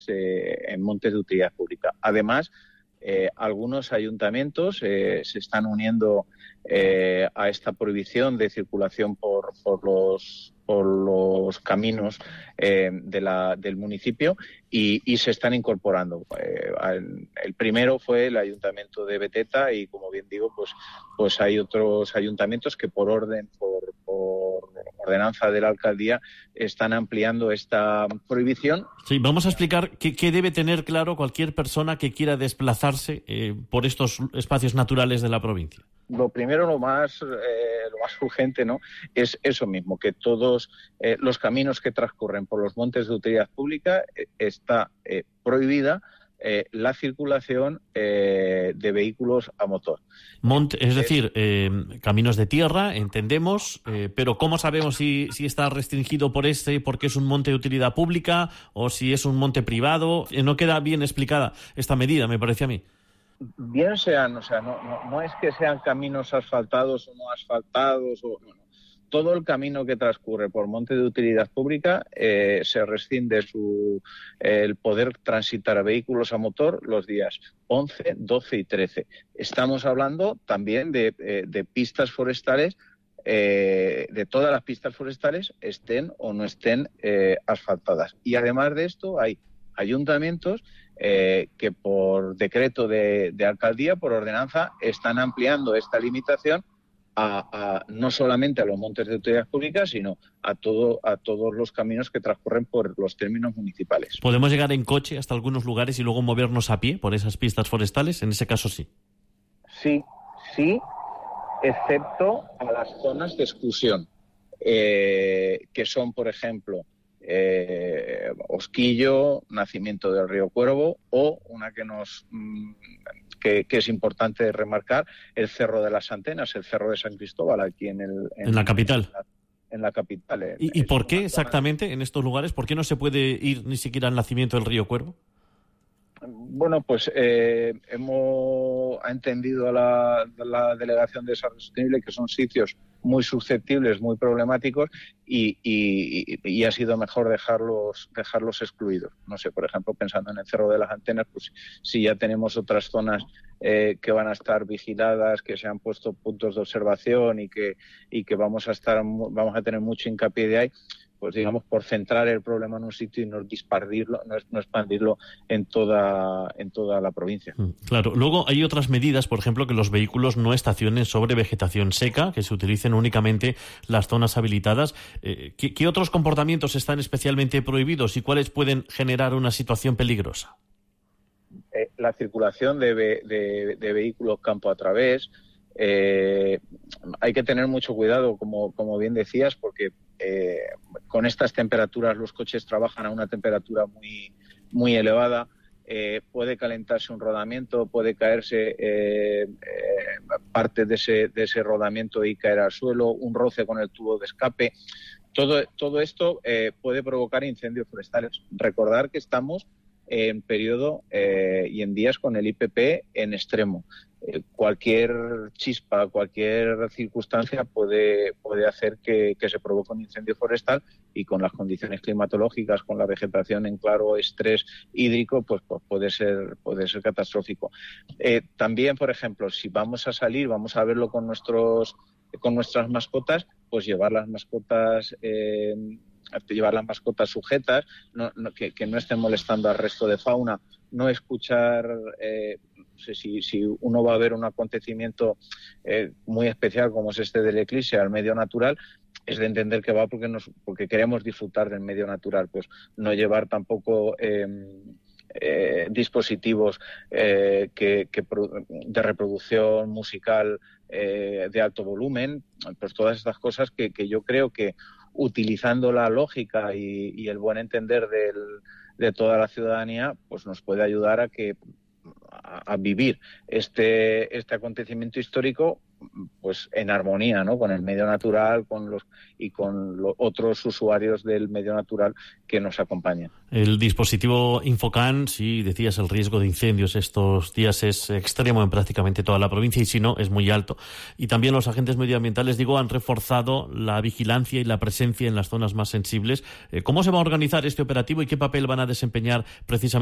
en montes de utilidad pública. Además, algunos ayuntamientos se están uniendo a esta prohibición de circulación por los caminos del municipio y se están incorporando. El primero fue el ayuntamiento de Beteta y, como bien digo, pues hay otros ayuntamientos que por ordenanza de la alcaldía están ampliando esta prohibición. Sí, vamos a explicar qué debe tener claro cualquier persona que quiera desplazarse por estos espacios naturales de la provincia. Lo primero, lo más urgente, ¿no?, es eso mismo, que todos los caminos que transcurren por los montes de utilidad pública está prohibida la circulación de vehículos a motor. Es decir, caminos de tierra, entendemos, pero ¿cómo sabemos si está restringido porque es un monte de utilidad pública o si es un monte privado? No queda bien explicada esta medida, me parece a mí. Bien sean, o sea, no es que sean caminos asfaltados o no asfaltados, todo el camino que transcurre por monte de utilidad pública se rescinde el poder transitar vehículos a motor los días 11, 12 y 13. Estamos hablando también de pistas forestales, de todas las pistas forestales, estén o no estén asfaltadas. Y además de esto hay ayuntamientos que por decreto de alcaldía, por ordenanza, están ampliando esta limitación no solamente a los montes de utilidad pública, sino a todos los caminos que transcurren por los términos municipales. ¿Podemos llegar en coche hasta algunos lugares y luego movernos a pie por esas pistas forestales? En ese caso sí. Sí, excepto a las zonas de exclusión, que son, por ejemplo, Osquillo, Nacimiento del Río Cuervo, o una que es importante remarcar, el Cerro de las Antenas, el Cerro de San Cristóbal, aquí en la capital. En la capital. ¿Y por qué exactamente en estos lugares? ¿Por qué no se puede ir ni siquiera al Nacimiento del Río Cuervo? Bueno, pues ha entendido la Delegación de Desarrollo Sostenible que son sitios muy susceptibles, muy problemáticos y ha sido mejor dejarlos excluidos. No sé, por ejemplo, pensando en el Cerro de las Antenas, pues si ya tenemos otras zonas que van a estar vigiladas, que se han puesto puntos de observación y que vamos a tener mucho hincapié de ahí, pues digamos, por centrar el problema en un sitio y no expandirlo en toda la provincia. Claro. Luego hay otras medidas, por ejemplo, que los vehículos no estacionen sobre vegetación seca, que se utilicen únicamente las zonas habilitadas. ¿Qué otros comportamientos están especialmente prohibidos y cuáles pueden generar una situación peligrosa? La circulación de vehículos campo a través. Hay que tener mucho cuidado, como bien decías, porque con estas temperaturas los coches trabajan a una temperatura muy, muy elevada. Puede calentarse un rodamiento, puede caerse parte de ese rodamiento y caer al suelo, un roce con el tubo de escape. Todo esto puede provocar incendios forestales. Recordar que estamos en periodo y en días con el IPP en extremo. Cualquier chispa, cualquier circunstancia puede hacer que se provoque un incendio forestal, y con las condiciones climatológicas, con la vegetación en claro estrés hídrico, pues puede ser catastrófico. También, por ejemplo, si vamos a salir, vamos a verlo con nuestras mascotas, pues llevar las mascotas sujetas, que no estén molestando al resto de fauna, no escuchar, no sé, si uno va a ver un acontecimiento muy especial como es este del eclipse al medio natural, es de entender que va porque queremos disfrutar del medio natural, pues no llevar tampoco dispositivos de reproducción musical de alto volumen, pues todas estas cosas que yo creo que, utilizando la lógica y el buen entender de toda la ciudadanía, pues nos puede ayudar a vivir este acontecimiento histórico pues en armonía, ¿no?, con el medio natural, con los otros usuarios del medio natural que nos acompañan. El dispositivo Infocan, si decías, el riesgo de incendios estos días es extremo en prácticamente toda la provincia, y si no, es muy alto. Y también los agentes medioambientales, han reforzado la vigilancia y la presencia en las zonas más sensibles. ¿Cómo se va a organizar este operativo y qué papel van a desempeñar precisamente